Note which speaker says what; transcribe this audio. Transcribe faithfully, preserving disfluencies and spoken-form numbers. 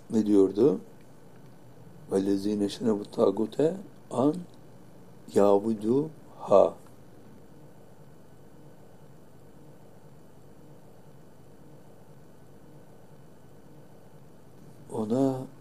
Speaker 1: ne diyordu? وَالَّذ۪ينَ شَنَبُ الطَّاغُوتَ an yabudu ha. Ona